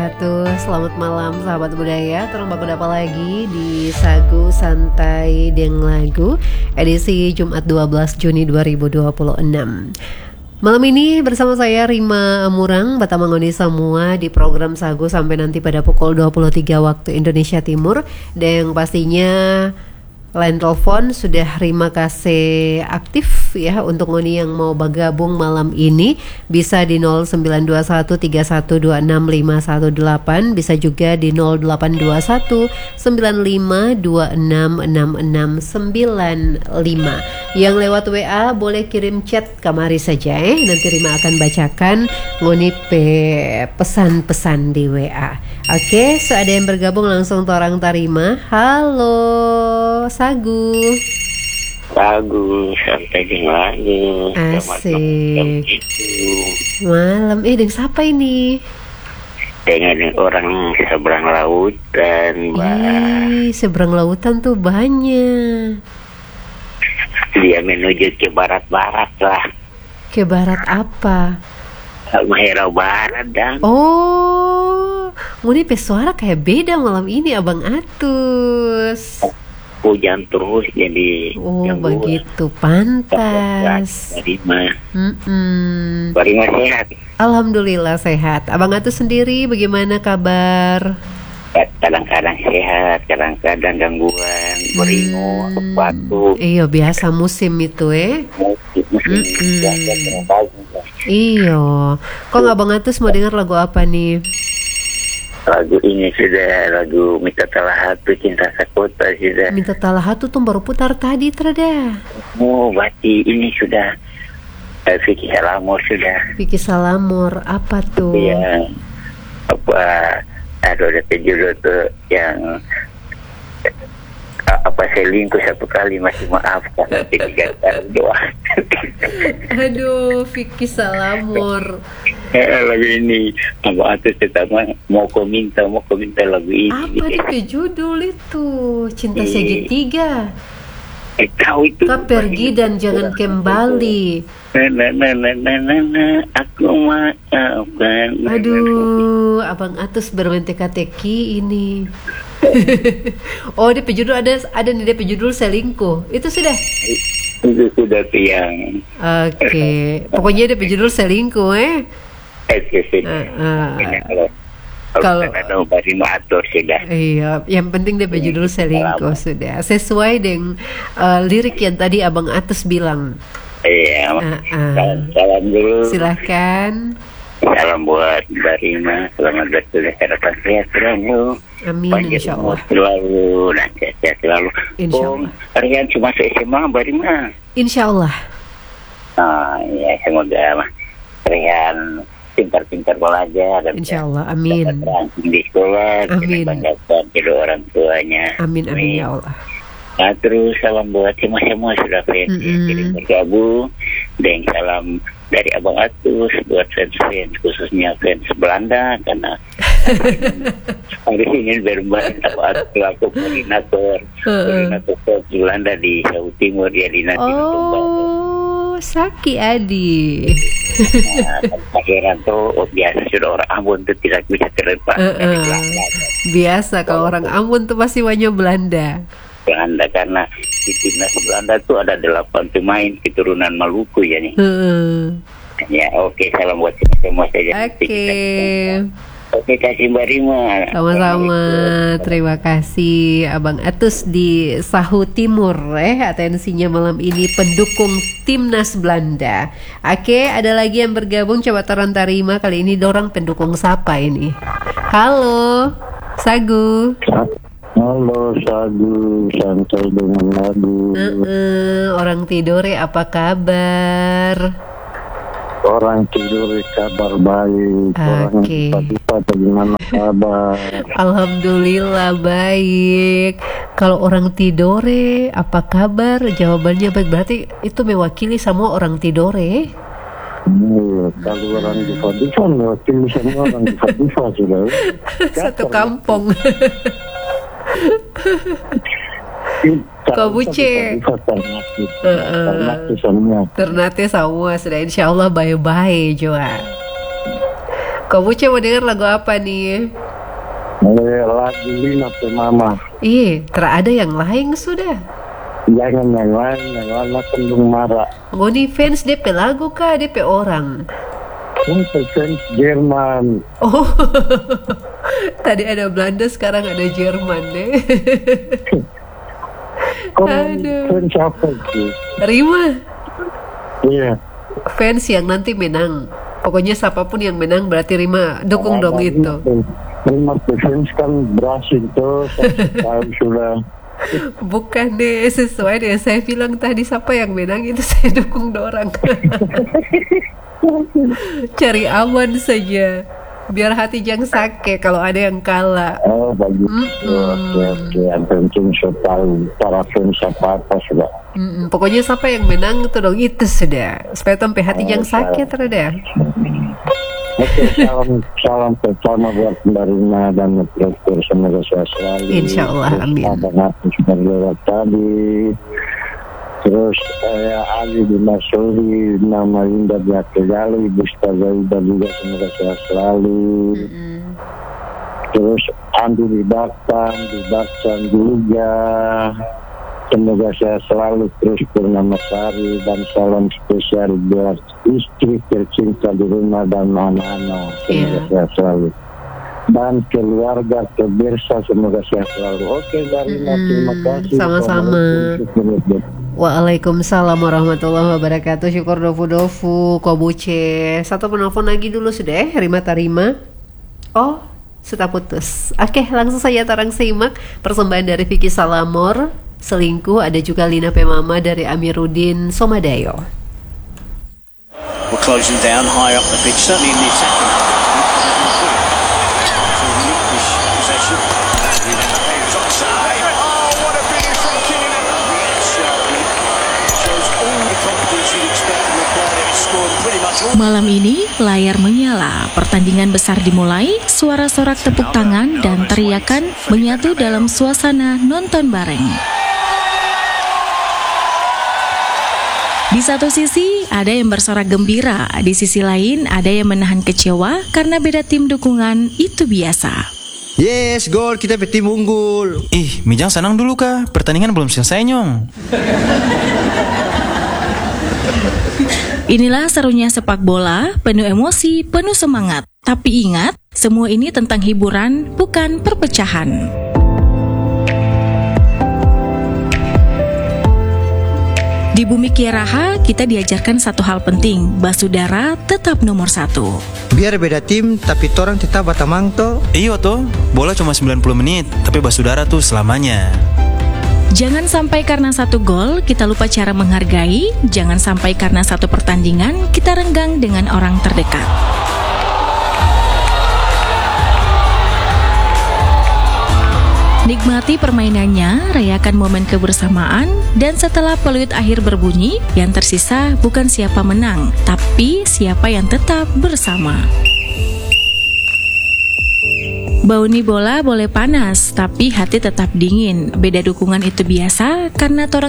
Selamat malam sahabat budaya. Terus bakal apa lagi di Sagu Santai Deng Lagu edisi Jumat 12 Juni 2026. Malam ini bersama saya Rima Amurang Batamangoni semua di program Sagu sampai nanti pada pukul 23 waktu Indonesia Timur. Dan pastinya line telepon sudah Rima kasih aktif ya untuk ngoni yang mau bergabung malam ini bisa di 0921312658, bisa juga di 082195266695. Yang lewat WA boleh kirim chat kamari saja nanti Rima akan bacakan ngoni pesan-pesan di WA. Oke, so ada yang bergabung langsung torang tarima. Halo Sagu. Sagu sampai di lagi. Asik. Malam. Dengan siapa ini? Dengan orang seberang lautan, Mbak. Seberang lautan tuh banyak. Dia menuju ke barat-barat lah. Ke barat apa? Mahera Barat dan. Oh, ini pesuara kayak beda malam ini Abang Atus. Hujan terus jadi. Oh begitu, pantas. Barima sehat. Alhamdulillah sehat. Abang Atus sendiri bagaimana kabar? Kadang-kadang sehat, kadang-kadang gangguan, beringu, batuk. Iya biasa musim itu Musim Iya. Kok Abang Atus mau dengar lagu apa nih? Lagu ini sudah lagu Minta Talahatu Cinta Sakota sudah. Minta Talahatu tuh baru putar tadi terada. Oh berarti ini sudah Vicky Salamor sudah. Vicky Salamor apa tuh? Iya. Ada judul tuh yang selingkuh satu kali masih maafkan nanti 3 kali doang. Aduh, Vicky Salamor. Lagu ini Abang Atus pertama mau minta lagu ini. Apa itu judul itu? Cinta segitiga. Tahu itu. Kau pergi dan jangan kembali. Aku maafkan. Aduh, Abang Atus bermain teka-teki ini. Oh, di judul ada nih di judul selingkuh. Itu sudah. Itu sudah yang. Oke. Pokoknya di judul selingkuh Kalau ada Barima atur sudah. Iya, yang penting dia berjudul selingkuh sudah. Sesuai dengan lirik yang tadi Abang Atus bilang. Iya. Salam dulu. Silahkan. Salam buat Barima, selamat berharapan sehat selalu. Amin, insyaallah. Selalu dan sehat selalu. Insyaallah. Kalian cuma SMA Barima. Insyaallah. Ya semoga kalian pintar-pintar belajar dan insyaallah, amin. Di sekolah, amin. Banggakan kedua orang tuanya. Amin ya Allah. Nah, terus salam buat semua sudah fans jadi bergabung, dan salam dari Abang Atus buat fans khususnya fans Belanda karena hari ini bermain Abang Atus selaku koordinator fans Belanda di Jawa Timur ya di nanti. Saki Adi. Akhiran tuh biasa sudah orang Ambon tuh tidak bisa terlepas. Biasa kalau orang Ambon tuh pasti banyak Belanda karena di timnas Belanda tuh ada 8 pemain keturunan Maluku ya nih. Ya oke, salam buat semua saja. Oke, kasih Mbak Rima. Sama-sama, terima kasih Abang Atus di Sahu Timur atensinya malam ini pendukung timnas Belanda. Oke, ada lagi yang bergabung, coba taran tarima kali ini dorang pendukung siapa ini? Halo, Sagu. Halo Sagu, santai dengan lagu. Orang tidore apa kabar? Orang tidur kabar baik. Orang tiba-tiba bagaimana kabar? Alhamdulillah baik. Kalau orang tidore apa kabar? Jawabannya baik, berarti itu mewakili semua orang tidore. Kalau orang diva mewakili semua orang diva sudah. Satu kampung. Kabuce Ternate semua sudah, insya Allah bye-bye Joa. Kau Buce mau denger lagu apa nih? Lagu Lina Pe Mama. Terada yang lain sudah. Jangan yang lain kandung marah. Ngoni fans DP lagu kah DP orang? Untuk fans Jerman. Oh, tadi ada Belanda, sekarang ada Jerman deh. Aduh. Fans apa sih? Rima. Iya. Fans yang nanti menang. Pokoknya siapapun yang menang berarti Rima dukung dong itu. Rima fans kan Brasil tuh. Tahu sudah. Bukan deh, sesuai dengan saya bilang tadi, siapa yang menang itu saya dukung dorang. Cari aman saja, biar hati jangan sakit kalau ada yang kalah. Oh bagus. Oke. Yang penting saya tahu para fans apa sudah. Pokoknya siapa yang menang itu dong, itu sudah. Supaya sampai hati jangan sakit terada. Oke, salam pertama buat Mbak Rina dan Direktur, semoga sehat selalu. Insya Allah, amin. Abang aku sudah lewat tadi. Terus Ali di Masuri, nama Linda Biakegali, Ibu Ustazah Ida juga semoga sehat selalu. Terus Andi di Baksan juga. Semoga sehat selalu. Terus Purnama Sari, dan salam spesial buat istri tercinta di rumah dan anak-anak. Semoga sehat selalu. Dan keluarga Kebirsa semoga sehat selalu. Oke, Darina, terima kasih. Sama-sama. Waalaikumsalam warahmatullahi wabarakatuh. Syukur dofu-dofu Kobuce. Satu penelpon lagi dulu sudah Rima Tarima. Oh, sudah putus. Oke, langsung saja tarang simak persembahan dari Vicky Salamor, Selingkuh. Ada juga Lina Pe Mama dari Amiruddin Somadayo. We're closing down high up the pitch, certainly in the attacking half. Possession. Oh, what a finish from Kylian Mbappé. Shows all the confidence you'd expect from a player that scored pretty much all. Malam ini layar menyala, pertandingan besar dimulai, suara sorak tepuk tangan dan teriakan menyatu dalam suasana nonton bareng. Di satu sisi ada yang bersorak gembira, di sisi lain ada yang menahan kecewa karena beda tim dukungan itu biasa. Yes, gol, kita tim unggul. Mijang senang dulu kah? Pertandingan belum selesai nyong. Inilah serunya sepak bola, penuh emosi, penuh semangat. Tapi ingat, semua ini tentang hiburan, bukan perpecahan. Di Bumi Kiaraha, kita diajarkan satu hal penting, basudara tetap nomor 1. Biar beda tim, tapi torang tetap batamang toh. Iyo toh, bola cuma 90 menit, tapi basudara tuh selamanya. Jangan sampai karena satu gol, kita lupa cara menghargai. Jangan sampai karena satu pertandingan, kita renggang dengan orang terdekat. Nikmati permainannya, rayakan momen kebersamaan, dan setelah peluit akhir berbunyi, yang tersisa bukan siapa menang, tapi siapa yang tetap bersama. Bauni bola boleh panas, tapi hati tetap dingin. Beda dukungan itu biasa, karena torang